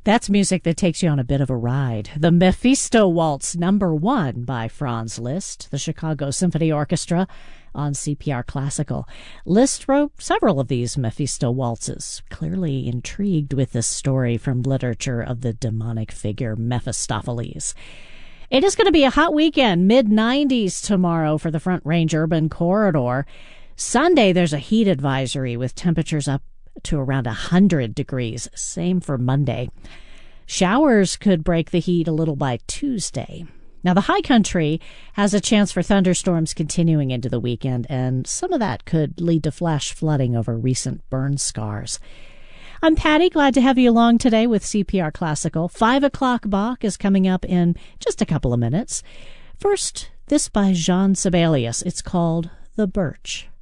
That's music that takes you on a bit of a ride. The Mephisto Waltz No. 1 by Franz Liszt, the Chicago Symphony Orchestra, on CPR Classical. Liszt wrote several of these Mephisto waltzes, clearly intrigued with this story from literature of the demonic figure Mephistopheles. It is going to be a hot weekend, mid-90s tomorrow for the Front Range Urban Corridor. Sunday, there's a heat advisory with temperatures up to around 100 degrees. Same for Monday. Showers could break the heat a little by Tuesday. Now, the high country has a chance for thunderstorms continuing into the weekend, and some of that could lead to flash flooding over recent burn scars. I'm Patty, glad to have you along today with CPR Classical. 5 o'clock Bach is coming up in just a couple of minutes. First, this by Jean Sibelius. It's called The Birch.